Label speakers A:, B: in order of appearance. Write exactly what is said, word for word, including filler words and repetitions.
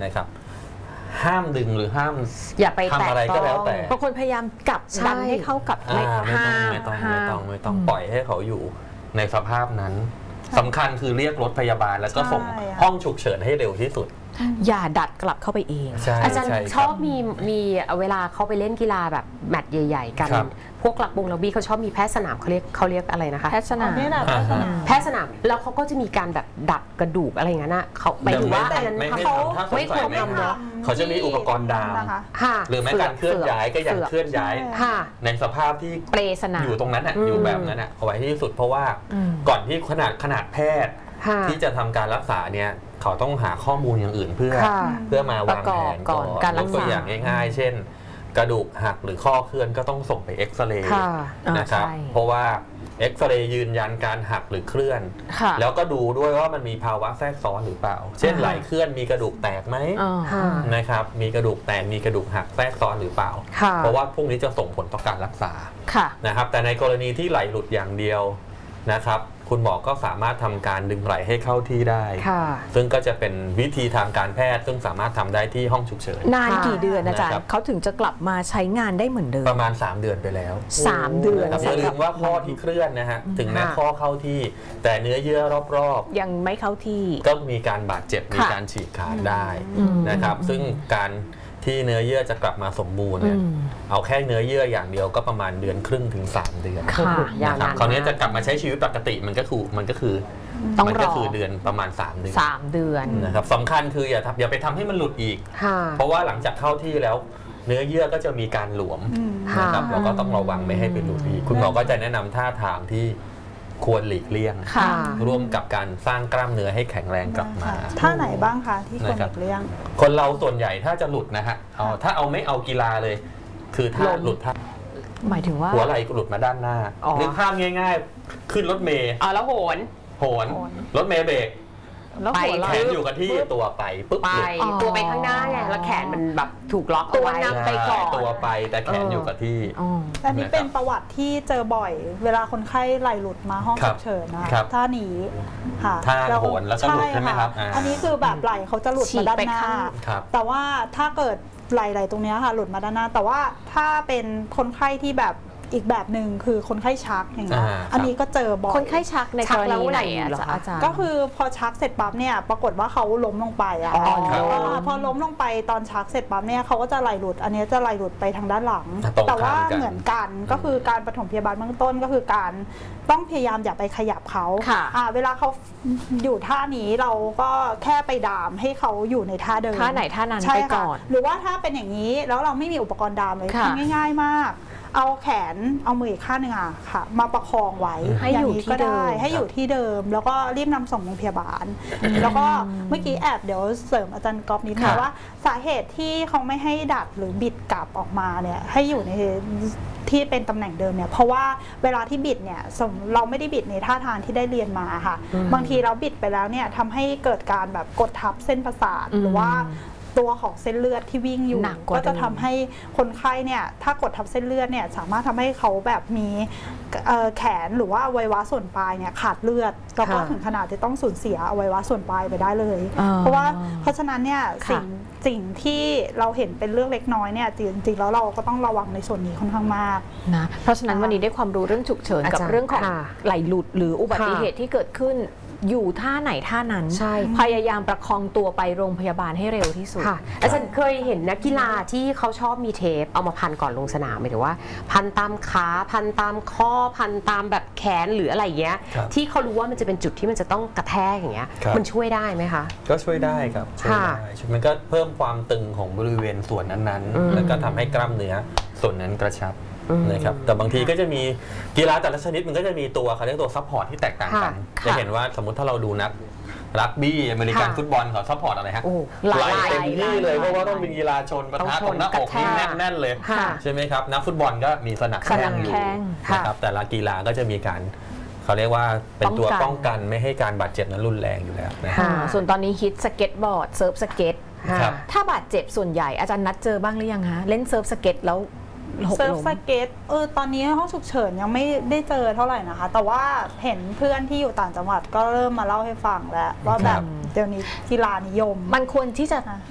A: นะครับห้ามดึงหรือห้าม
B: อย่าไปแตะ
A: ทำอะไรก็แล้วแต่
C: บางคนพยายามกลับดันให้เข้ากับ
A: อ่าไม่
C: ห้า
A: ต้อง
C: ม
A: ไม่ต้อง
C: ห้า
A: ไม่
C: ม
A: ต้องไม่ต้องปล่อยให้เขาอยู่ในสภาพนั้นสำคัญคือเรียกรถพยาบาลแล้วก็ส่งห้องฉุกเฉินให้เร็วที่สุด
C: อย่าดัดกลับเข้าไปเอง
A: ใช่
B: อาจารย์
A: ใช่
B: ชอบมีมีเวลาเขาไปเล่นกีฬาแบบแมตช์ใหญ่ๆกัน
A: ครับ
B: พวกหลักบงลักบี้เขาชอบมีแพทย์สนามเขาเรียกเขาเรียกอะไรนะคะ
C: แพทย์สนาม
D: นี่แหละลักษณะ
B: แพทย์สนามแล้วเขาก็จะมีการแบบดัดกระดูกอะไรอย่างนั้นนะเขาไปดูว่าอันนั้น
A: ไม่ไม่
B: เขา
A: ทำถ้าสง
B: ไม่
A: สั
B: คว
A: ย
B: ร
A: ไม่
B: ทำเนาะ
A: เขาจะมีอุปกรณ์ดาม
D: นะคะ
B: ค่ะ
A: หรือแม้การเคลื่อนย้ายก็อย่างเคลื่อนย้าย
B: ค่ะ
A: ในสภาพที่
C: เปรสนาม
A: อยู่ตรงนั้นอ่ะ
B: อืม
A: อยู่แบบนั้นอ่ะเอาไว้ที่สุดเพราะว่า
C: อืม
A: ก่อนที่ขนาดขนาดแพทย์
B: ค่ะ
A: ที่จะทำการรักษาเนี่ยเขาต้องหาข้อมูลอย่างอื่นเพื่อ
B: ค่ะ
A: เพื่อมาวางแผน
C: ประกอบก่อนการรักษาย
A: กตัวอย่างง่ายๆ เช่น กระดูกหักหรือข้อเคลื่อนก็ต้องส่งไปเอ็กซเรย์
B: ค่ะ
A: นะครับ
C: อ่าใช่
A: เพราะว่าเอ็กซเรย์ยืนยันการหักหรือเคลื่อน
C: ค่ะ
A: แล้วก็ดูด้วยว่ามันมีภาวะแทรกซ้อนหรือเปล่า เช่น
C: อ่า
A: ไหลเคลื่อนมีกระดูกแตกไหม
C: อ่า
B: ค่ะ
A: นะครับมีกระดูกแตกมีกระดูกหักแทรกซ้อนหรือเปล่า
B: ค่ะ
A: เพราะว่าพวกนี้จะส่งผลต่อการรักษา
C: ค่ะ
A: นะครับแต่ในกรณีที่ไหลหลุดอย่างเดียวนะครับคุณหมอก็สามารถทำการดึงไหลให้เข้าที่ได้
B: ค่ะ
A: ซึ่งก็จะเป็นวิธีทางการแพทย์ ซึ่งสามารถทำได้ที่ห้องฉุกเฉิน
C: นานกี่เดือนอาจาร
A: นะครั
C: ย์
A: บ
C: เขาถึงจะกลับมาใช้งานได้เหมือนเดิม
A: ประมาณ สาม เดือนไปแล้ว
C: สามเดือน
A: นะครับอย่าลืมว่าข้อที่เคลื่อนนะฮะถึงแม้
B: ค่ะ
A: ข้อเข้าที่ แต่เนื้อเยื่อรอบ
C: ยังไม่เข้าที่
A: ๆ ก็มีการบาดเจ็บมี
C: ค่ะ
A: การฉีกขาดได้
C: อืม
A: นะครับซึ่งการที่เนื้อเยื่อจะกลับมาสมบูรณ์เนี่ย
C: อืม
A: เอาแค่เนื้อเยื่ออย่างเดียวก็ประมาณเดือนครึ่งถึงสามเดือน
C: ค่ะ
B: ยาว
A: นะครับ
B: นาน
A: คราวนี้
B: มาก
A: จะกลับมาใช้ชีวิตปกติมันก็คือมันก็คือ
C: ต้อง
A: มั
C: ร
A: ก็
C: อ
A: คือเดือนประมาณ สาม เดือน
C: สามเดือน
A: นะครับสำคัญคืออย่าทำอย่าไปทำให้มันหลุดอีก
B: ค่ะ
A: เพราะว่าหลังจากเข้าที่แล้ว เนื้อเยื่อก็จะมีการหลวม
D: อืม
A: นะครับ
B: ค่ะ
A: เราก็ต้องระวังไม่ให้เป็นหลุดอีกคุณหมอก็จะแนะนำท่าทางที่ควรหลีกเลี่ยง
C: ค่ะ
A: ร่วมกับการสร้างกล้ามเนื้อให้แข็งแรงกลับมา
D: ท่าไหนบ้างคะที่คนห
A: นะครั
D: ลี
A: บ
D: กเลี่ยง
A: คนเราส่วนใหญ่ถ้าจะหลุดนะฮะเอาถ้าเอาไม่เอากีฬาเลย คือถ้า
C: ล้ม
A: หลุดท่า
C: หมายถึงว่า
A: หัวไหล่หลุดมาด้านหน้า
B: อ๋อ
A: นึกภาพง่ายๆ ขึ้นรถเมล์
B: อ๋อแล้วโหน
A: โหน
D: โหน
A: รถเมล์เบรก
C: แล้ว
B: ไป
C: หัวไห
A: แข
C: ล่
A: นอยู่กับที่ตัวไปปุ๊บ
B: ไป
A: หลุด
B: ตัวไปข้างหน้าไงแล้วแขนมันแบบถูกล็อกเอาไว้
C: ตัวนำไปก่อน
A: ตัวไปแต่แขนอยู่กับที่
C: อ๋อ
D: อันนี้เป็นประวัติที่เจอบ่อย เวลาคนไข้ไหลหลุดมาห้อง
A: ครั
D: ฉุ
A: บ
D: กเฉินนะ
A: ครั
D: คะ
A: บ
D: ท่านี้ค่ะ
A: ท่าโหนแล้วก็หลุดใช่ไหมครับ
D: ะ
A: อ่า
D: อันนี้คือแบบไหลเขาจะหลุด
C: ฉี
D: มาก ด้าน
C: ไป
D: หน้า
C: ข้าง
A: ครับ
D: แต่ว่าถ้าเกิดไหลๆตรงเนี้ยค่ะหลุดมาด้านหน้า แต่ว่าถ้าเป็นคนไข้ที่แบบอีกแบบหนึ่งคือคนไข้ชักอย่างเงี้ย
A: อ่าครับ
D: อันนี้ก็เจอบ่อย
C: คนไข้ชักใน
B: ชั
C: ก
B: ก
C: ร
B: แล้ว
C: ณีไหน
B: ไหน
C: อะ
B: เหรอคะ
C: อาจารย์
D: ก็คือพอชักเสร็จปั๊บเนี่ยปรากฏว่าเขาล้มลงไปอะ
B: อ๋อ
A: ครับ
D: อ่าพอล้มลงไปตอนชักเสร็จปั๊บเนี่ยเขาก็จะไหลหลุด อันนี้จะไหลหลุดไปทางด้านหลัง
A: ตรงข้าม
D: แต่ว่า
A: กัน
D: เหมือนกันก็คือการปฐมพยาบาลเบื้องต้นก็คือการต้องพยายามอย่าไปขยับเขา
C: ค่ะ
D: อ่าเวลาเขาอยู่ท่านี้เราก็แค่ไปดามให้เขาอยู่ในท่าเดิม
C: ท่าไหนท่านั้น
D: ใช่
C: ไป
D: ค่ะ
C: ก่อน
D: หรือว่าถ้าเป็นอย่างนี้แล้วเราไม่มีอุปกรณ์ดามเลย
C: ค่ะ
D: ทำง่าย ๆมาก เอาแขนเอามืออีกข้างหนึ่งอะค่ะ มาประคองไว้
C: ให้อยู่
D: างนี้
C: ที่
D: ก็
C: เดิ
D: ได้
C: ม
D: ให้อยู่ที่เดิม แล้วก็รีบนำส่งโรงพยาบาล แล้วก็เมื่อกี้แอบเดี๋ยวเสริมอาจารย์ก๊อฟนิดนึง
C: ค่ะ
D: ว่าสาเหตุที่เขาไม่ให้ดัดหรือบิดกลับออกมาเนี่ยให้อยู่ในที่เป็นตำแหน่งเดิมเนี่ยเพราะว่าเวลาที่บิดเนี่ยสมเราไม่ได้บิดในท่าทางที่ได้เรียนมาค่ะ บางทีเราบิดไปแล้วเนี่ยทำให้เกิดการแบบกดทับเส้นประสาทหรือว่าตัวของเส้นเลือดที่วิ่งอยู่
C: หนักกว่า
D: ก็จะ
C: เดิม
D: ทำให้คนไข้เนี่ยถ้ากดทับเส้นเลือดเนี่ยสามารถทำให้เขาแบบมีเอ่อแขนหรือว่าอวัยวะส่วนปลายเนี่ยขาดเลือดแล้วก็
B: ค่ะ
D: ถึงขนาดที่ต้องสูญเสียอวัยวะส่วนปลายไปได้เลย
C: อ่า
D: เพราะว่าเพราะฉะนั้นเนี่ย
C: ค่ะ
D: สิ่งสิ่งที่เราเห็นเป็นเรื่องเล็กน้อยเนี่ยจริงๆแล้วเราก็ต้องระวังในส่วนนี้ค่อนข้างมาก
C: นะเพราะฉะนั้นวันนี้ได้ความรู้เรื่องฉุกเฉินกับ
B: อาจารย์
C: เรื่องของ
B: ค่ะ
C: ไหลหลุดหรืออุบัติ
B: ค่ะ
C: เหตุที่เกิดขึ้นอยู่ท่าไหนท่านั้น
B: ใช่
C: พยายามประคองตัวไปโรงพยาบาลให้เร็วที่สุด
B: ค่ะอาจารย์เคยเห็นนักกีฬาที่เขาชอบมีเทปเอามาพันก่อนลงสนามหมายถึงว่า พันตามขาพันตามข้อพันตามแบบแขนหรืออะไรอย่างเงี้ย
A: ครับ
B: ที่เขารู้ว่ามันจะเป็นจุดที่มันจะต้องกระแทกอย่างเงี้ย
A: ครับ
B: มันช่วยได้ไหมคะ
A: ก็ช่วยได้ครับช่วย
B: ค่ะ
A: ได้มันก็เพิ่มความตึงของบริเวณส่วนนั้น
B: อืม
A: ๆ แล้วก็ทำให้กล้ามเนื้อส่วนนั้นกระชับ
B: อืม
A: นะครับแต่บางทีก็จะมีกีฬาแต่ละชนิดมันก็จะมีตัวเขาเรียกตัวซัพพอร์ตที่แตกต่างกัน
C: ค่ะ
A: จะเห็นว่าสมมติถ้าเราดูนักรักบี้อเมริกัน
B: ค่ะ
A: ฟุตบอลเขาซัพพอร์ตอะไรฮะ
B: โอ้
C: หลาย
A: ไหลเต็มที่เลย
C: หลาย
A: เพราะว่าต้องเป็นกีฬาชนปะ
B: ต้อง
A: ทะ
B: ช
A: ตร
B: น
A: งหน้าอก
B: กระแท
A: นี่
B: ก
A: แน่นๆเลย
B: ค่ะ
A: ใช่ไหมครับนักฟุตบอลก็มีสนับ
C: ส
A: แข้
C: นั
A: ง
C: บ
A: อยู่
C: แข้ง
A: นะครับแต่ละกีฬาก็จะมีการเขาเรียกว่าเป็นตัว
C: ป้
A: ป้
C: อ
A: อง ง
C: กั
A: กัน นไม่ให้การบาดเจ็บนั้นรุนแรงอยู่แล้วนะ
B: ค่ะ
C: อ่าส่วนตอนนี้ฮิตสเก็ตบอร์ดเซิร์ฟสเก็ต
A: ครับ
C: ถ้าบาดเจ็บส่วนใหญ่อาจารย์นัดเจอบ้างหรือยังคะเล่นเซิร์ฟสเก็ตแล้วหก
D: เซิร์ฟ
C: ล้ม
D: สเก็ตเออตอนนี้ห้องฉุกเฉินยังไม่ได้เจอเท่าไหร่นะคะ แต่ว่าเห็นเพื่อนที่อยู่ต่างจังหวัดก็เริ่มมาเล่าให้ฟังแล้วว่าแบบเดี๋ยวนี้กีฬานิยม
C: มันควรที่จะ